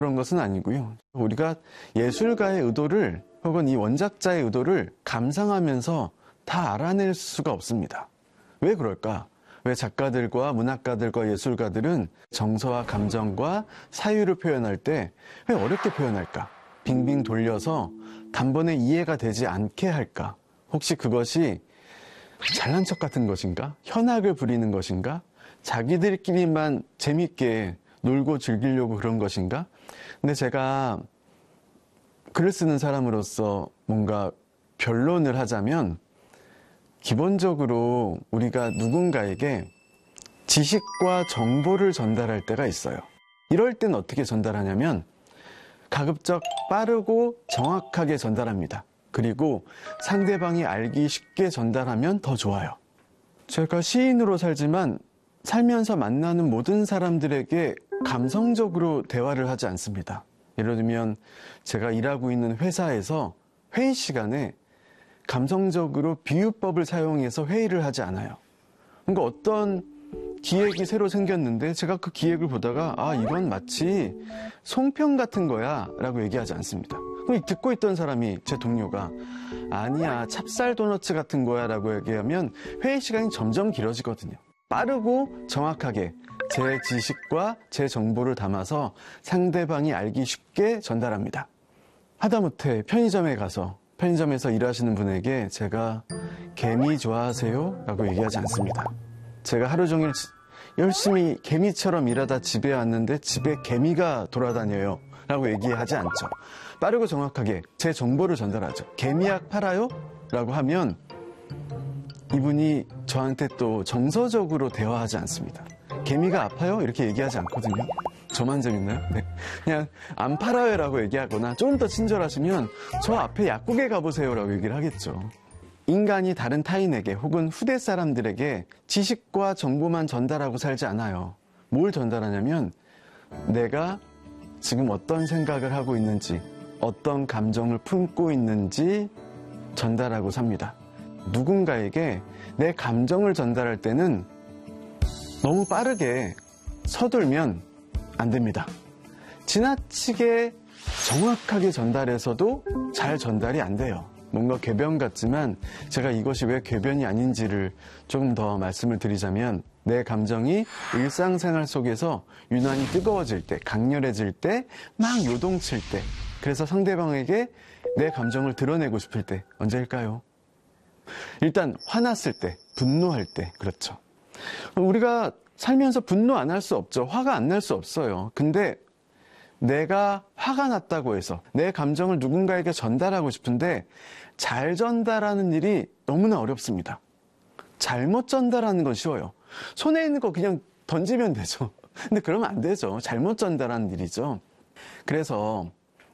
그런 것은 아니고요. 우리가 예술가의 의도를 혹은 이 원작자의 의도를 감상하면서 다 알아낼 수가 없습니다. 왜 그럴까? 왜 작가들과 문학가들과 예술가들은 정서와 감정과 사유를 표현할 때 왜 어렵게 표현할까? 빙빙 돌려서 단번에 이해가 되지 않게 할까? 혹시 그것이 잘난 척 같은 것인가? 현악을 부리는 것인가? 자기들끼리만 재밌게 놀고 즐기려고 그런 것인가? 근데 제가 글을 쓰는 사람으로서 뭔가 변론을 하자면 기본적으로 우리가 누군가에게 지식과 정보를 전달할 때가 있어요. 이럴 땐 어떻게 전달하냐면 가급적 빠르고 정확하게 전달합니다. 그리고 상대방이 알기 쉽게 전달하면 더 좋아요. 제가 시인으로 살지만 살면서 만나는 모든 사람들에게 감성적으로 대화를 하지 않습니다. 예를 들면 제가 일하고 있는 회사에서 회의 시간에 감성적으로 비유법을 사용해서 회의를 하지 않아요. 그러니까 어떤 기획이 새로 생겼는데 제가 그 기획을 보다가 이건 마치 송편 같은 거야 라고 얘기하지 않습니다. 그럼 듣고 있던 사람이 제 동료가 아니야 찹쌀 도너츠 같은 거야 라고 얘기하면 회의 시간이 점점 길어지거든요. 빠르고 정확하게 제 지식과 제 정보를 담아서 상대방이 알기 쉽게 전달합니다. 하다못해 편의점에 가서 편의점에서 일하시는 분에게 제가 개미 좋아하세요? 라고 얘기하지 않습니다. 제가 하루 종일 열심히 개미처럼 일하다 집에 왔는데 집에 개미가 돌아다녀요 라고 얘기하지 않죠. 빠르고 정확하게 제 정보를 전달하죠. 개미약 팔아요? 라고 하면 이분이 저한테 또 정서적으로 대화하지 않습니다. 개미가 아파요? 이렇게 얘기하지 않거든요. 저만 재밌나요? 네. 그냥 안 팔아요 라고 얘기하거나 좀 더 친절하시면 저 앞에 약국에 가보세요 라고 얘기를 하겠죠. 인간이 다른 타인에게 혹은 후대 사람들에게 지식과 정보만 전달하고 살지 않아요. 뭘 전달하냐면 내가 지금 어떤 생각을 하고 있는지 어떤 감정을 품고 있는지 전달하고 삽니다. 누군가에게 내 감정을 전달할 때는 너무 빠르게 서둘면 안 됩니다. 지나치게 정확하게 전달해서도 잘 전달이 안 돼요. 뭔가 궤변 같지만 제가 이것이 왜 궤변이 아닌지를 조금 더 말씀을 드리자면 내 감정이 일상생활 속에서 유난히 뜨거워질 때, 강렬해질 때, 막 요동칠 때, 그래서 상대방에게 내 감정을 드러내고 싶을 때 언제일까요? 일단 화났을 때, 분노할 때, 그렇죠. 우리가 살면서 분노 안 할 수 없죠. 화가 안 날 수 없어요. 근데 내가 화가 났다고 해서 내 감정을 누군가에게 전달하고 싶은데 잘 전달하는 일이 너무나 어렵습니다. 잘못 전달하는 건 쉬워요. 손에 있는 거 그냥 던지면 되죠. 근데 그러면 안 되죠. 잘못 전달하는 일이죠. 그래서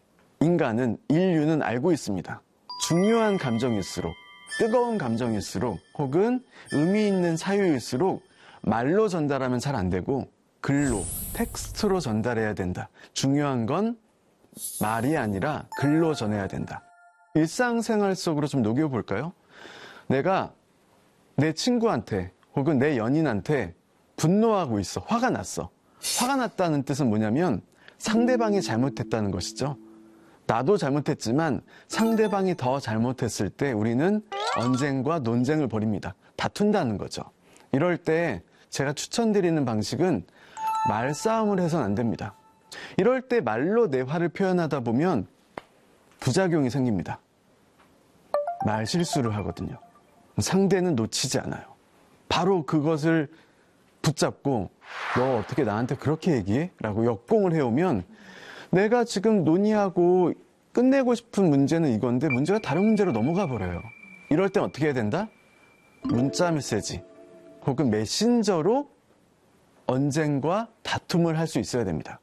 인류는 알고 있습니다. 중요한 감정일수록, 뜨거운 감정일수록, 혹은 의미 있는 사유일수록 말로 전달하면 잘 안 되고 글로, 텍스트로 전달해야 된다. 중요한 건 말이 아니라 글로 전해야 된다. 일상생활 속으로 좀 녹여볼까요? 내가 내 친구한테 혹은 내 연인한테 분노하고 있어. 화가 났어. 화가 났다는 뜻은 뭐냐면 상대방이 잘못했다는 것이죠. 나도 잘못했지만 상대방이 더 잘못했을 때 우리는 언쟁과 논쟁을 벌입니다. 다툰다는 거죠. 이럴 때 제가 추천드리는 방식은 말싸움을 해서는 안 됩니다. 이럴 때 말로 내 화를 표현하다 보면 부작용이 생깁니다. 말 실수를 하거든요. 상대는 놓치지 않아요. 바로 그것을 붙잡고 너 어떻게 나한테 그렇게 얘기해? 라고 역공을 해오면 내가 지금 논의하고 끝내고 싶은 문제는 이건데 문제가 다른 문제로 넘어가 버려요. 이럴 땐 어떻게 해야 된다? 문자 메시지 혹은 메신저로 언쟁과 다툼을 할 수 있어야 됩니다.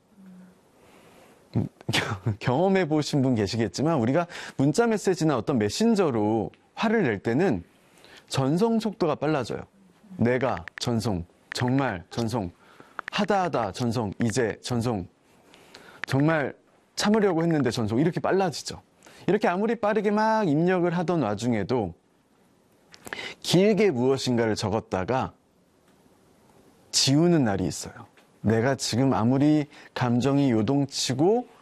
경험해 보신 분 계시겠지만 우리가 문자 메시지나 어떤 메신저로 화를 낼 때는 전송 속도가 빨라져요. 내가 전송, 정말 전송, 하다 전송, 이제 전송, 정말 참으려고 했는데 전송, 이렇게 빨라지죠. 이렇게 아무리 빠르게 막 입력을 하던 와중에도 길게 무엇인가를 적었다가 지우는 날이 있어요. 내가 지금 아무리 감정이 요동치고